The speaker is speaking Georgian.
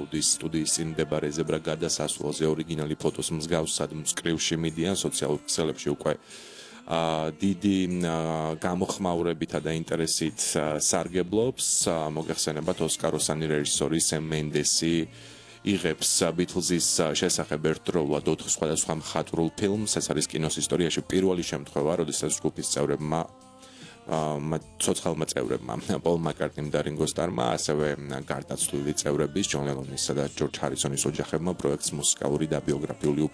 კლაუდის სტუდიის წინ მდებარე ზებრა გადასასვლელზე ორიგინალი ფოტოს მსგავსად მწკრივში მიდიან სოციალურ ქსელებში უკვე დიდი გამოხმაურებითა და ინტერესით სარგებლობს. მოგეხსენებათ ოსკაროსანი რეჟისორი სემ მენდესი იღებს ბითლზის შესახებ ერთდროულად 4 სხვადასხვა მხატვრულ ფილმს. ეს არის კინოს ისტორიაში პირველი შემთხვევა, როდესაც ჯგუფის წევრებმა ცოცხალმა წევრებმა პოლ მაკ-კარტნიმ და რინგო სტარმა, ასევე გარდაცვლილი წევრების ჯონ ლენონისა და ჯორჯ ჰარისონის ოჯახებმა პროექტს მუსიკალური და ბიოგრაფიული